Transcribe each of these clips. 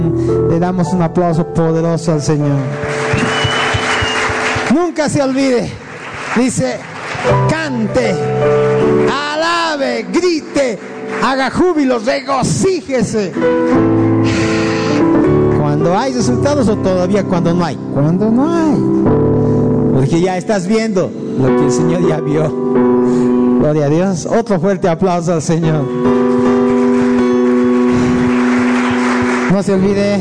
Le damos un aplauso poderoso al Señor. Nunca se olvide, dice, cante, alabe, grite, haga júbilo, regocíjese. Cuando hay resultados o todavía cuando no hay. Cuando no hay. Porque ya estás viendo lo que el Señor ya vio. Gloria a Dios. Otro fuerte aplauso al Señor. No se olvide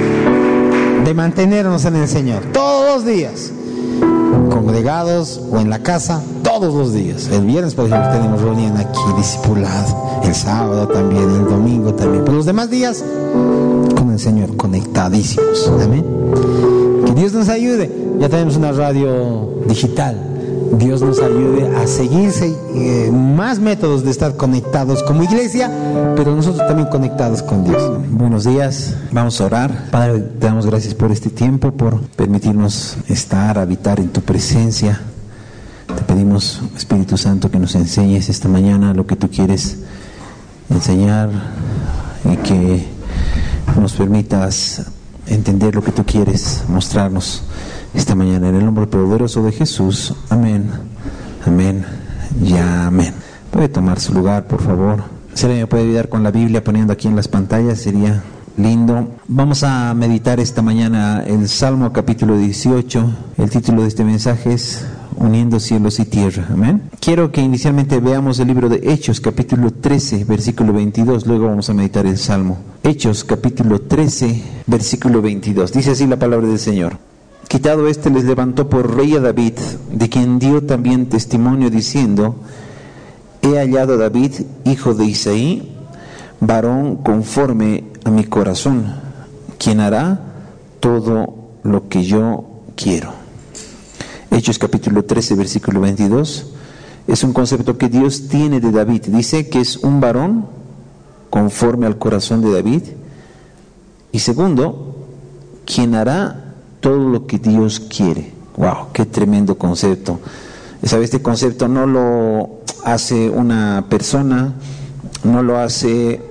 de mantenernos en el Señor todos los días, congregados o en la casa, todos los días. El viernes, por ejemplo, tenemos reunión aquí, discipulado. El sábado también, el domingo también. Pero los demás días, con el Señor, conectadísimos. Amén. Que Dios nos ayude. Ya tenemos una radio digital. Dios nos ayude a seguirse, más métodos de estar conectados como iglesia, pero nosotros también conectados con Dios. Buenos días, vamos a orar. Padre, te damos gracias por este tiempo, por permitirnos estar, habitar en tu presencia. Te pedimos, Espíritu Santo, que nos enseñes esta mañana lo que tú quieres enseñar y que nos permitas entender lo que tú quieres mostrarnos esta mañana, en el nombre poderoso de Jesús. Amén, amén y amén. Puede tomar su lugar, por favor. Si alguien me puede ayudar con la Biblia poniendo aquí en las pantallas, sería lindo. Vamos a meditar esta mañana el Salmo capítulo 18. El título de este mensaje es Uniendo cielos y tierra. Amén. Quiero que inicialmente veamos el libro de Hechos capítulo 13 versículo 22. Luego vamos a meditar el Salmo. Hechos capítulo 13 versículo 22. Dice así la palabra del Señor. Quitado éste, les levantó por rey a David, de quien dio también testimonio diciendo: he hallado a David, hijo de Isaí, varón conforme a mi corazón, quien hará todo lo que yo quiero. Hechos capítulo 13, versículo 22, es un concepto que Dios tiene de David. Dice que es un varón conforme al corazón de David. Y segundo, quien hará todo lo que Dios quiere. ¡Wow! ¡Qué tremendo concepto! ¿Sabe? Este concepto no lo hace una persona, no lo hace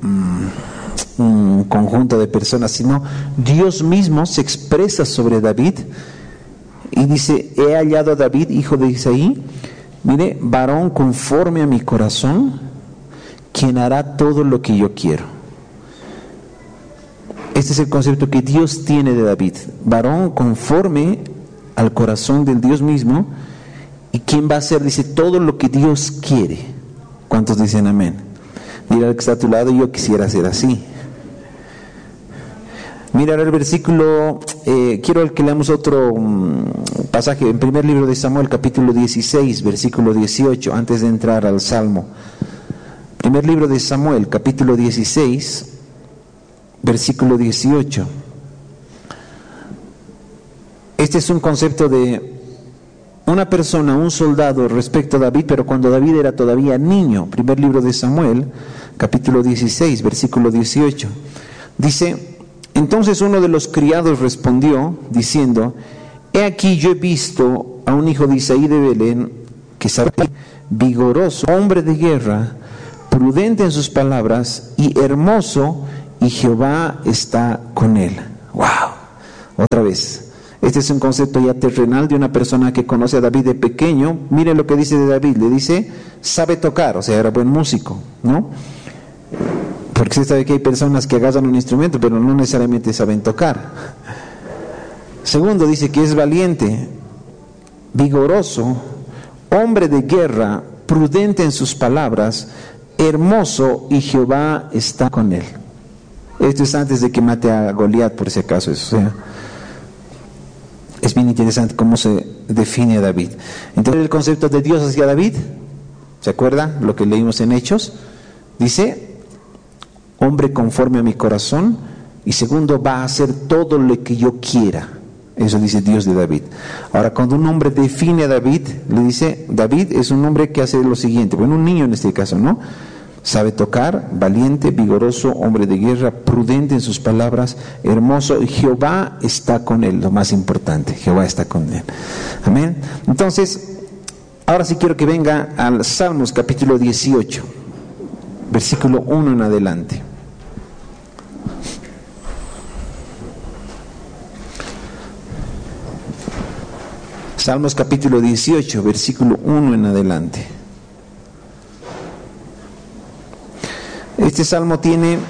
un conjunto de personas, sino Dios mismo se expresa sobre David y dice: he hallado a David, hijo de Isaí, mire, varón conforme a mi corazón, quien hará todo lo que yo quiero. Este es el concepto que Dios tiene de David, varón conforme al corazón del Dios mismo, y quien va a hacer, dice, todo lo que Dios quiere. ¿Cuántos dicen amén? Mira al que está a tu lado: yo quisiera ser así. Mira el versículo, quiero que leamos otro pasaje, en primer libro de Samuel, capítulo 16, versículo 18, antes de entrar al Salmo. Primer libro de Samuel, capítulo 16, versículo 18. Este es un concepto de una persona, un soldado respecto a David, pero cuando David era todavía niño. Primer libro de Samuel, capítulo 16, versículo 18. Dice: entonces uno de los criados respondió diciendo: he aquí, yo he visto a un hijo de Isaí de Belén, que sabe, vigoroso, hombre de guerra, prudente en sus palabras y hermoso, y Jehová está con él. ¡Wow! Otra vez, este es un concepto ya terrenal de una persona que conoce a David de pequeño. Mire lo que dice de David, le dice: sabe tocar, o sea, era buen músico, ¿no? Porque se sabe que hay personas que agarran un instrumento pero no necesariamente saben tocar. Segundo, dice que es valiente, vigoroso, hombre de guerra, prudente en sus palabras, hermoso, y Jehová está con él. Esto es antes de que mate a Goliat, por si acaso. O sea, es bien interesante cómo se define a David. Entonces, el concepto de Dios hacia David, ¿se acuerda lo que leímos en Hechos? Dice: hombre conforme a mi corazón, y segundo, va a hacer todo lo que yo quiera. Eso dice Dios de David. Ahora, cuando un hombre define a David, le dice: David es un hombre que hace lo siguiente. Bueno, un niño en este caso, ¿no? Sabe tocar, valiente, vigoroso, hombre de guerra, prudente en sus palabras, hermoso, y Jehová está con él. Lo más importante, Jehová está con él. Amén. Entonces, ahora sí quiero que venga al Salmos capítulo 18, versículo 1 en adelante. Salmos capítulo 18, versículo 1 en adelante. Este salmo tiene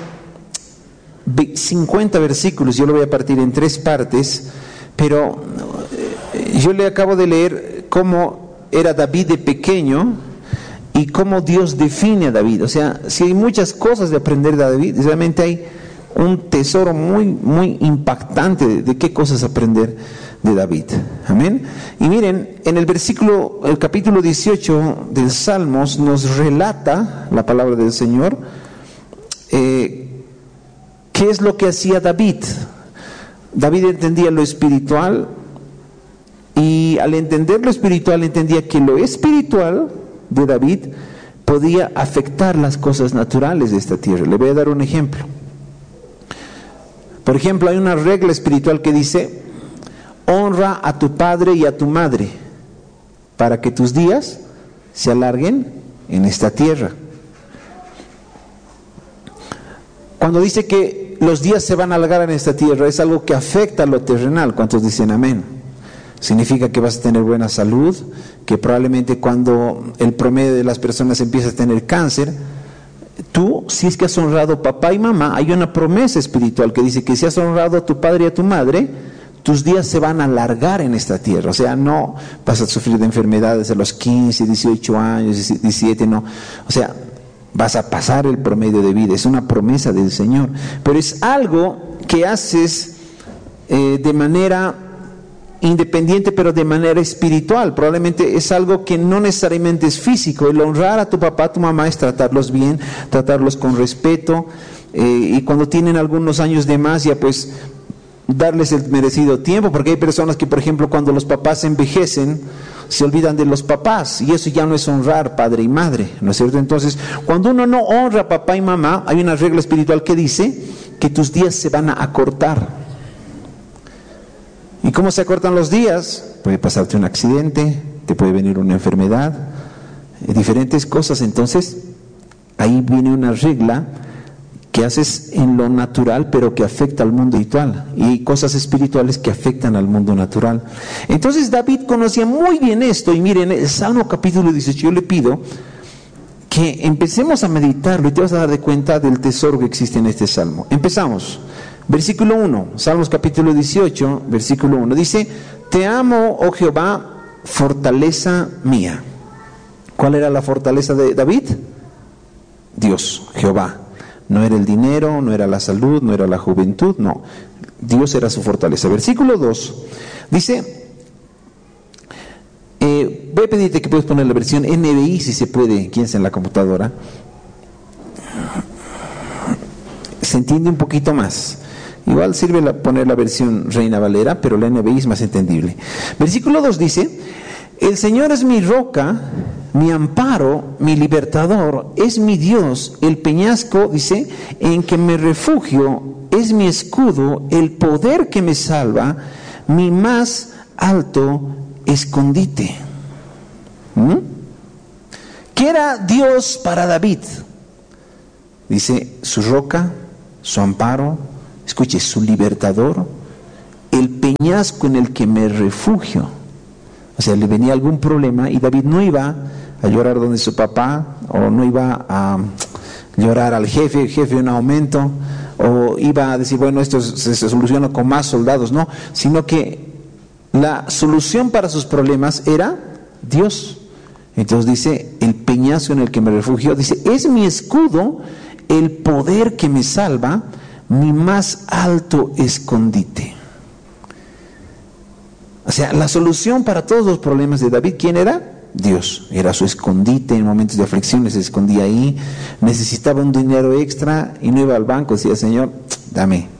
50 versículos, yo lo voy a partir en 3 partes, pero yo le acabo de leer cómo era David de pequeño y cómo Dios define a David. O sea, si hay muchas cosas de aprender de David, realmente hay un tesoro muy impactante de qué cosas aprender de David. Amén. Y miren, en el capítulo 18 del Salmos nos relata la palabra del Señor qué es lo que hacía David. David entendía lo espiritual y al entender lo espiritual entendía que lo espiritual de David podía afectar las cosas naturales de esta tierra. Le voy a dar un ejemplo. Por ejemplo, hay una regla espiritual que dice: honra a tu padre y a tu madre para que tus días se alarguen en esta tierra. Cuando dice que los días se van a alargar en esta tierra, es algo que afecta a lo terrenal. ¿Cuántos dicen amén? Significa que vas a tener buena salud, que probablemente cuando el promedio de las personas empieza a tener cáncer, tú, si es que has honrado a papá y mamá, hay una promesa espiritual que dice que si has honrado a tu padre y a tu madre, tus días se van a alargar en esta tierra. O sea, no vas a sufrir de enfermedades a los 15, 18 años, 17, no. O sea, vas a pasar el promedio de vida. Es una promesa del Señor. Pero es algo que haces de manera independiente, pero de manera espiritual. Probablemente es algo que no necesariamente es físico. El honrar a tu papá, a tu mamá es tratarlos bien, tratarlos con respeto, y cuando tienen algunos años de más, ya pues darles el merecido tiempo, porque hay personas que, por ejemplo, cuando los papás envejecen, se olvidan de los papás, y eso ya no es honrar padre y madre, ¿no es cierto? Entonces, cuando uno no honra a papá y mamá, hay una regla espiritual que dice que tus días se van a acortar. ¿Y cómo se acortan los días? Puede pasarte un accidente, te puede venir una enfermedad, diferentes cosas. Entonces, ahí viene una regla que haces en lo natural, pero que afecta al mundo espiritual, y cosas espirituales que afectan al mundo natural. Entonces David conocía muy bien esto, y miren, el Salmo capítulo 18, yo le pido que empecemos a meditarlo y te vas a dar de cuenta del tesoro que existe en este Salmo. Empezamos. Versículo 1, Salmos capítulo 18, versículo 1, dice: te amo, oh Jehová, fortaleza mía. ¿Cuál era la fortaleza de David? Dios, Jehová. No era el dinero, no era la salud, no era la juventud, no. Dios era su fortaleza. Versículo 2, dice, voy a pedirte que puedas poner la versión NBI, si se puede, ¿quién está en la computadora? Se entiende un poquito más. Igual sirve poner la versión Reina Valera, pero la NBI es más entendible. Versículo 2 dice: el Señor es mi roca, mi amparo, mi libertador, es mi Dios, el peñasco, dice, en que me refugio, es mi escudo, el poder que me salva, mi más alto escondite. ¿Qué era Dios para David? Dice, su roca, su amparo, escuche, su libertador, el peñasco en el que me refugio. O sea, le venía algún problema y David no iba a llorar donde su papá, o no iba a llorar al jefe, el jefe un aumento, o iba a decir, bueno, esto se soluciona con más soldados, no, sino que la solución para sus problemas era Dios. Entonces dice, el peñasco en el que me refugio, dice, es mi escudo, el poder que me salva, mi más alto escondite. O sea, la solución para todos los problemas de David, ¿quién era? Dios. Era su escondite en momentos de aflicciones, se escondía ahí. Necesitaba un dinero extra y no iba al banco, decía, Señor, dame.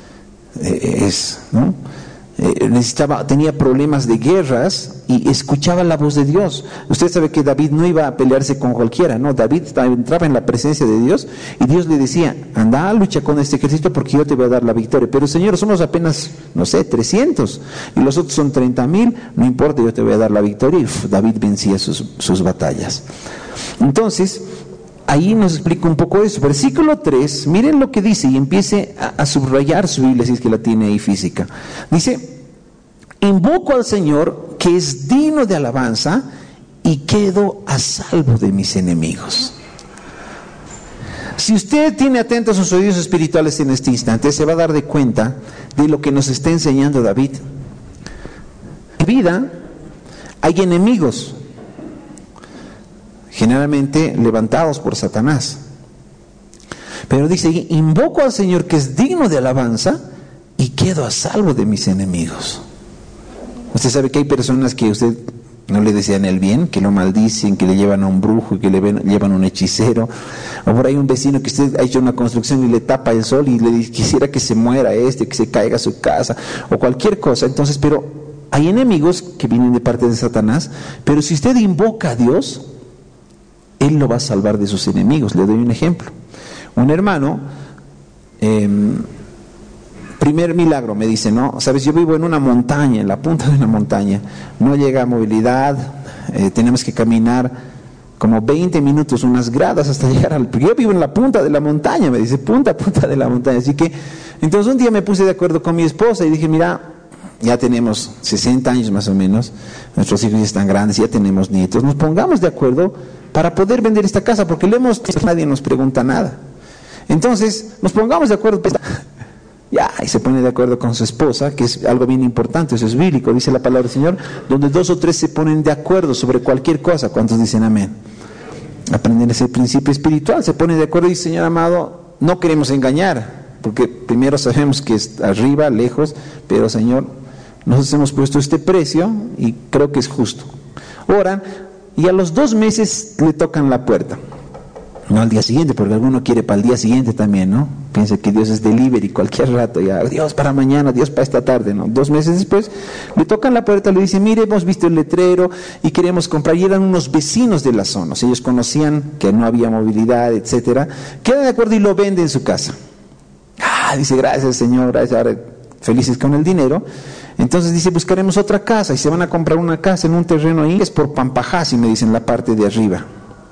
¿No? Tenía problemas de guerras y escuchaba la voz de Dios. Usted sabe que David no iba a pelearse con cualquiera, no, David entraba en la presencia de Dios y Dios le decía, anda, lucha con este ejército porque yo te voy a dar la victoria. Pero Señor, somos apenas, 300 y los otros son 30,000, no importa, yo te voy a dar la victoria. Y David vencía sus batallas. Entonces, ahí nos explica un poco eso. Versículo 3, miren lo que dice, y empiece a subrayar su Biblia si es que la tiene ahí física. Dice, invoco al Señor que es digno de alabanza y quedo a salvo de mis enemigos. Si usted tiene atentos sus oídos espirituales en este instante, se va a dar de cuenta de lo que nos está enseñando David. En vida hay enemigos, generalmente levantados por Satanás. Pero dice, invoco al Señor que es digno de alabanza y quedo a salvo de mis enemigos. Usted sabe que hay personas que usted no le desean el bien, que lo maldicen, que le llevan a un brujo, que llevan a un hechicero, o por ahí un vecino que usted ha hecho una construcción y le tapa el sol y le dice, quisiera que se muera que se caiga su casa, o cualquier cosa. Entonces, pero hay enemigos que vienen de parte de Satanás, pero si usted invoca a Dios, Él lo va a salvar de sus enemigos. Le doy un ejemplo. Un hermano, primer milagro, me dice, ¿no? Sabes, yo vivo en una montaña, en la punta de una montaña, no llega movilidad, tenemos que caminar como 20 minutos, unas gradas hasta llegar al... Yo vivo en la punta de la montaña, me dice, punta de la montaña. Así que, entonces un día me puse de acuerdo con mi esposa y dije, mira, ya tenemos 60 años más o menos, nuestros hijos ya están grandes, ya tenemos nietos, nos pongamos de acuerdo para poder vender esta casa, porque nadie nos pregunta nada. Entonces, nos pongamos de acuerdo. Ya, y se pone de acuerdo con su esposa, que es algo bien importante, eso es bíblico, dice la palabra del Señor, donde 2 o 3 se ponen de acuerdo sobre cualquier cosa. ¿Cuántos dicen amén? Aprender ese principio espiritual, se pone de acuerdo y dice, Señor amado, no queremos engañar, porque primero sabemos que es arriba, lejos, pero Señor, nosotros hemos puesto este precio y creo que es justo. Oran, y a los 2 meses le tocan la puerta. No al día siguiente, porque alguno quiere para el día siguiente también, ¿no? Piensa que Dios es delivery cualquier rato, ya, Dios para mañana, Dios para esta tarde, ¿no? 2 meses después, le tocan la puerta, le dicen, mire, hemos visto el letrero y queremos comprar, y eran unos vecinos de la zona, o sea, ellos conocían que no había movilidad, etcétera, quedan de acuerdo y lo venden en su casa. Dice, gracias Señor, gracias, ahora felices con el dinero. Entonces dice, buscaremos otra casa, y se van a comprar una casa en un terreno ahí, es por Pampajasi, me dicen, la parte de arriba.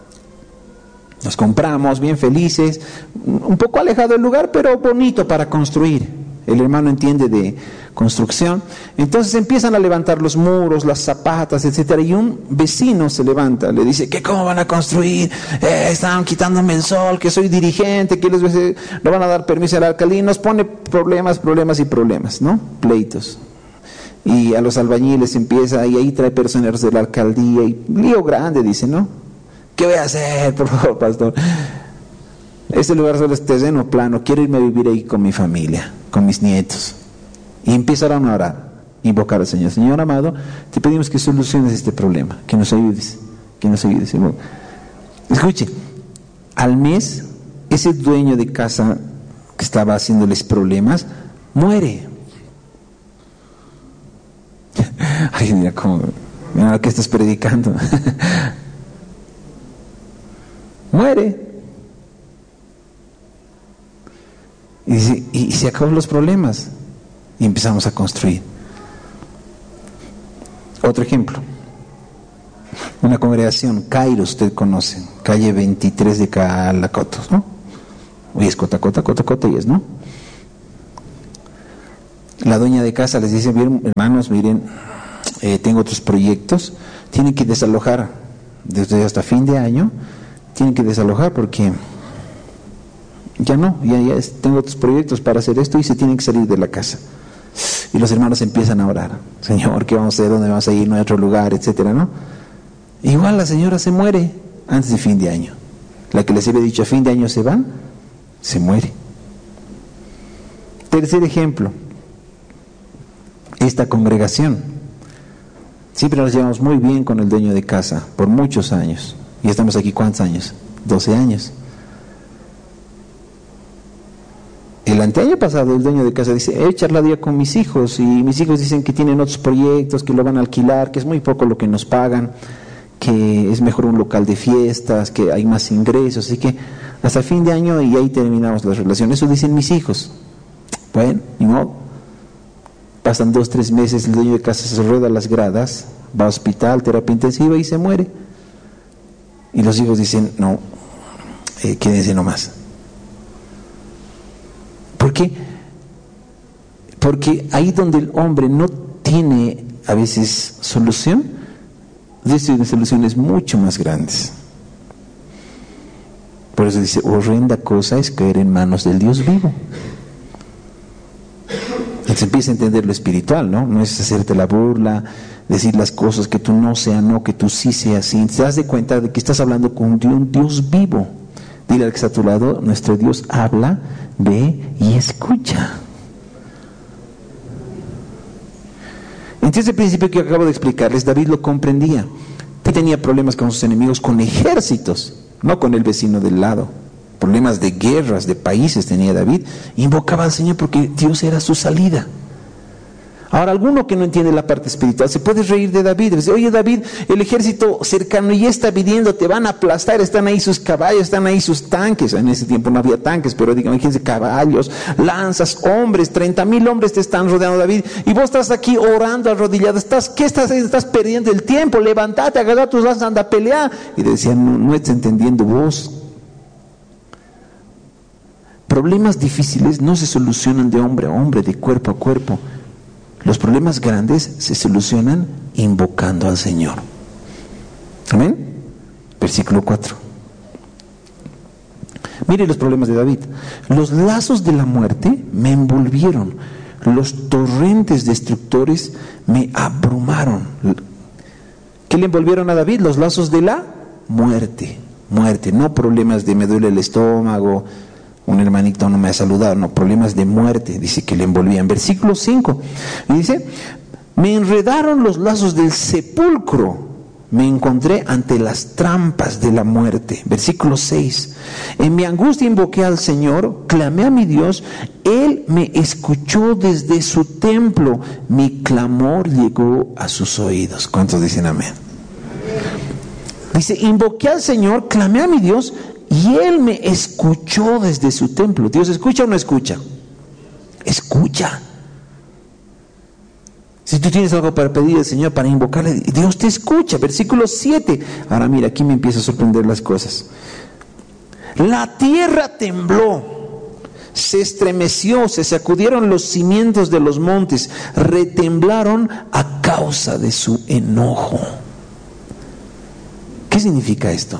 Nos compramos bien felices, un poco alejado del lugar, pero bonito para construir. El hermano entiende de construcción. Entonces empiezan a levantar los muros, las zapatas, etcétera. Y un vecino se levanta, le dice, ¿qué cómo van a construir? Están quitándome el sol, que soy dirigente, que no van a dar permiso a la alcaldía. Y nos pone problemas, ¿no? Pleitos. Y a los albañiles empieza, y ahí trae personeros de la alcaldía, y lío grande, dice, ¿no? ¿Qué voy a hacer, por favor, pastor? Este lugar solo es terreno plano, quiero irme a vivir ahí con mi familia, con mis nietos. Y empezaron a orar, invocar al Señor. Señor amado, te pedimos que soluciones este problema, que nos ayudes. Escuche, al mes, ese dueño de casa que estaba haciéndoles problemas, muere. Ay, mira que estás predicando. Muere. Y se acaban los problemas. Y empezamos a construir. Otro ejemplo. Una congregación, Cairo, usted conoce, calle 23 de Calacotos, ¿no? Hoy es Cota, y es, ¿no? La dueña de casa les dice, bien, hermanos, miren, tengo otros proyectos, tienen que desalojar desde hasta fin de año. Tienen que desalojar porque ya tengo otros proyectos para hacer esto y se tienen que salir de la casa. Y los hermanos empiezan a orar, Señor, ¿qué vamos a hacer? ¿Dónde vamos a ir? ¿No hay otro lugar? Etcétera, ¿no? Igual la señora se muere antes de fin de año. La que les había dicho a fin de año se va, se muere. Tercer ejemplo, esta congregación. Siempre nos llevamos muy bien con el dueño de casa, por muchos años. Y estamos aquí, ¿cuántos años? 12 años. El anteaño pasado, el dueño de casa dice, he charlado ya con mis hijos, y mis hijos dicen que tienen otros proyectos, que lo van a alquilar, que es muy poco lo que nos pagan, que es mejor un local de fiestas, que hay más ingresos, así que hasta fin de año y ahí terminamos la relación. Eso dicen mis hijos. Bueno, ni modo. Pasan 2-3 meses, el dueño de casa se rueda las gradas, va a hospital, terapia intensiva y se muere. Y los hijos dicen, no, quédense nomás. ¿Por qué? Porque ahí donde el hombre no tiene a veces solución, Dios tiene soluciones mucho más grandes. Por eso dice, horrenda cosa es caer en manos del Dios vivo. Entonces empieza a entender lo espiritual, ¿no? No es hacerte la burla, decir las cosas, que tú no sea no, que tú sí seas sí. Te das de cuenta de que estás hablando con un Dios vivo. Dile al que está a tu lado, nuestro Dios habla, ve y escucha. Entonces el principio que acabo de explicarles, David lo comprendía. Que tenía problemas con sus enemigos, con ejércitos, no con el vecino del lado. Problemas de guerras, de países tenía David. Invocaba al Señor porque Dios era su salida. Ahora, alguno que no entiende la parte espiritual se puede reír de David. Dice, oye David, el ejército cercano ya está viniendo, te van a aplastar, están ahí sus caballos, están ahí sus tanques. En ese tiempo no había tanques, pero digan, fíjense, caballos, lanzas, hombres, 30,000 hombres te están rodeando, David. Y vos estás aquí orando arrodillado, estás perdiendo el tiempo, levántate, agarra tus lanzas, anda a pelear. Y decían, no estás entendiendo vos. Problemas difíciles no se solucionan de hombre a hombre, de cuerpo a cuerpo. Los problemas grandes se solucionan invocando al Señor. Amén. Versículo 4. Mire los problemas de David. Los lazos de la muerte me envolvieron. Los torrentes destructores me abrumaron. ¿Qué le envolvieron a David? Los lazos de la muerte. Muerte, no problemas de me duele el estómago, un hermanito no me ha saludado, no, problemas de muerte, dice que le envolvían. Versículo 5, y dice, me enredaron los lazos del sepulcro, me encontré ante las trampas de la muerte. Versículo 6, en mi angustia invoqué al Señor, clamé a mi Dios, Él me escuchó desde su templo, mi clamor llegó a sus oídos. ¿Cuántos dicen amén? Dice, invoqué al Señor, clamé a mi Dios, y Él me escuchó desde su templo. ¿Dios escucha o no escucha? Escucha. Si tú tienes algo para pedir al Señor, para invocarle, Dios te escucha. Versículo 7. Ahora mira, aquí me empieza a sorprender las cosas. La tierra tembló, se estremeció, se sacudieron los cimientos de los montes, retemblaron a causa de su enojo. ¿Qué significa esto?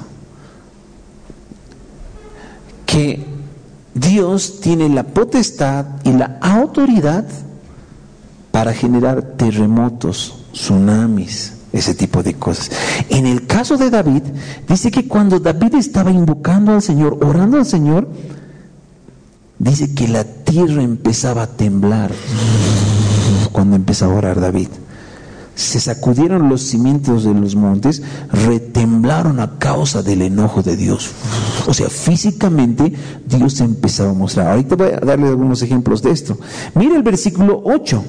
Que Dios tiene la potestad y la autoridad para generar terremotos, tsunamis, ese tipo de cosas. En el caso de David, dice que cuando David estaba invocando al Señor, orando al Señor, dice que la tierra empezaba a temblar cuando empezó a orar David. Se sacudieron los cimientos de los montes, retemblaron a causa del enojo de Dios. O sea, físicamente Dios se empezaba a mostrar. Ahorita voy a darle algunos ejemplos de esto. Mira el versículo 8.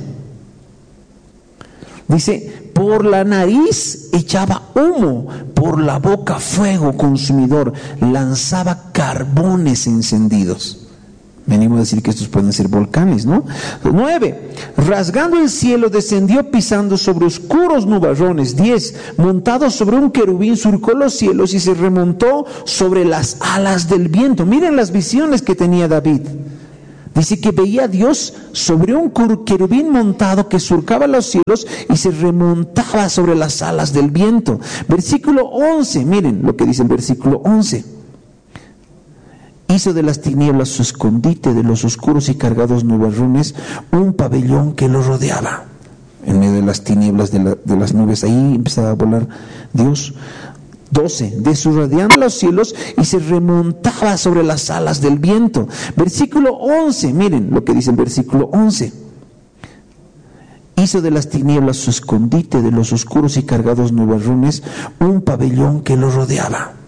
Dice, por la nariz echaba humo, por la boca fuego consumidor, lanzaba carbones encendidos. Venimos a decir que estos pueden ser volcanes, ¿no? 9. Rasgando el cielo, descendió pisando sobre oscuros nubarrones. 10. Montado sobre un querubín, surcó los cielos y se remontó sobre las alas del viento. Miren las visiones que tenía David. Dice que veía a Dios sobre un querubín montado que surcaba los cielos y se remontaba sobre las alas del viento. Versículo 11. Miren lo que dice el versículo 11. Hizo de las tinieblas su escondite, de los oscuros y cargados nubarrones, un pabellón que lo rodeaba. En medio de las tinieblas de las nubes, ahí empezaba a volar Dios. 12. Desradiando los cielos y se remontaba sobre las alas del viento. Versículo 11. Miren lo que dice el versículo 11. Hizo de las tinieblas su escondite, de los oscuros y cargados nubarrones, un pabellón que lo rodeaba.